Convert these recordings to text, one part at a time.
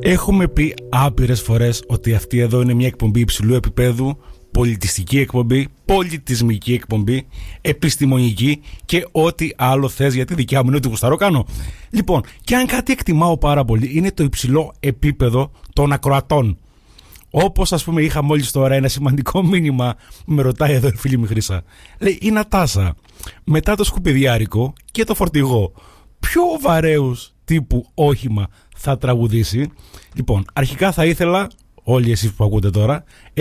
Έχουμε πει άπειρες φορές ότι αυτή εδώ είναι μια εκπομπή υψηλού επίπεδου, πολιτιστική εκπομπή, πολιτισμική εκπομπή, επιστημονική και ό,τι άλλο θες, γιατί δικιά μου είναι ότι γουσταρώ κάνω. Λοιπόν, και αν κάτι εκτιμάω πάρα πολύ είναι το υψηλό επίπεδο των ακροατών. Όπως ας πούμε είχα μόλις τώρα ένα σημαντικό μήνυμα που με ρωτάει εδώ η φίλη μου Χρύσα. Λέει η Νατάσα, μετά το σκουπιδιάρικο και το φορτηγό, ποιο βαρέους τύπου όχημα θα τραγουδήσει? Λοιπόν, αρχικά θα ήθελα, όλοι εσείς που ακούτε τώρα,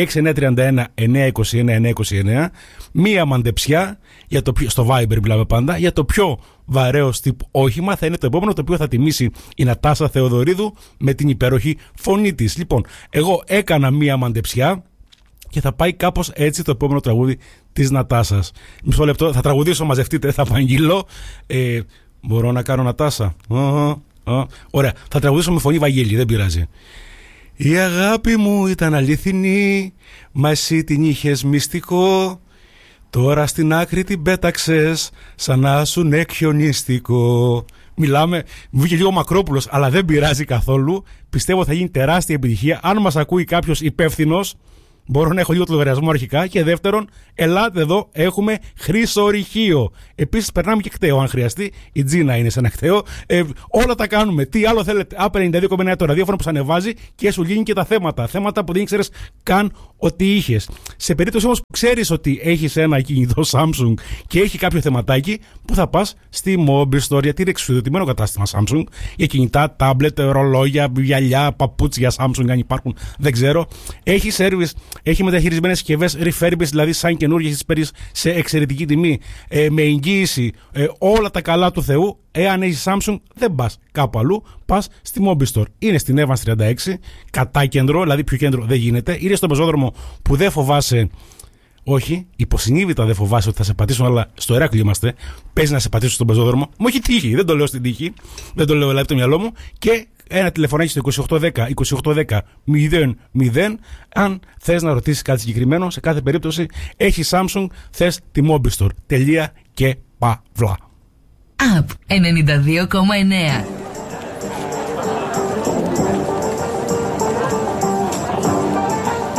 6931-921-929, μία μαντεψιά για το πιο, στο Viber μιλάμε πάντα, για το πιο βαρέος τύπου όχημα θα είναι το επόμενο, το οποίο θα τιμήσει η Νατάσα Θεοδωρίδου με την υπέροχη φωνή της. Λοιπόν, εγώ έκανα μία μαντεψιά και θα πάει κάπως έτσι το επόμενο τραγούδι της Νατάσας. Μισό λεπτό, θα τραγουδήσω, μαζευτείτε, θα απαγγείλω. Μπορώ να κάνω Νατάσα? Ωραία, θα τραγουδήσω με φωνή Βαγγέλη, δεν πειράζει. Η αγάπη μου ήταν αληθινή, μα εσύ την είχες μυστικό. Τώρα στην άκρη την πέταξες, σαν να σου εκχιονίστικο. Μιλάμε, μου βγήκε λίγο Μακρόπουλος, αλλά δεν πειράζει καθόλου. Πιστεύω θα γίνει τεράστια επιτυχία. Αν μας ακούει κάποιος υπεύθυνος, μπορώ να έχω λίγο το λογαριασμό αρχικά. Και δεύτερον, ελάτε εδώ, έχουμε χρυσορυχείο. Επίσης, περνάμε και κταίο αν χρειαστεί. Η Τζίνα είναι σε ένα κταίο. Όλα τα κάνουμε. Τι άλλο θέλετε? A52,9 το ραδιόφωνο που σας ανεβάζει και σου λύνει και τα θέματα. Θέματα που δεν ήξερες καν ότι είχες. Σε περίπτωση όμως που ξέρεις ότι έχεις ένα κινητό Samsung και έχει κάποιο θεματάκι, που θα πας στη Mobile Store, γιατί είναι εξουδοτημένο κατάστημα Samsung για κινητά, tablet, ρολόγια, γυαλιά, παπούτσια Samsung, αν υπάρχουν, δεν ξέρω. Έχει service. Έχει μεταχειρισμένες συσκευές refurbished, δηλαδή σαν καινούργιες τις παίρνεις σε εξαιρετική τιμή, με εγγύηση, όλα τα καλά του Θεού. Εάν έχεις Samsung, δεν πας κάπου αλλού, πας στη Mobile Store. Είναι στην Evans 36, κατά κέντρο, δηλαδή πιο κέντρο δεν γίνεται. Είναι στον πεζόδρομο που δεν φοβάσαι, όχι, υποσυνείδητα δεν φοβάσαι ότι θα σε πατήσουν, αλλά στο Ηράκλειο είμαστε. Παίζει να σε πατήσουν στον πεζόδρομο. Μου έχει τύχει, δεν το λέω στην τύχη, δεν το λέω live το μυαλό μου. Και ένα τηλεφωνάκι στο 2810-2810-00. Αν θες να ρωτήσεις κάτι συγκεκριμένο, σε κάθε περίπτωση έχει Samsung, θες τη Mobile Store. Τελεία και παύλα. App 92,9.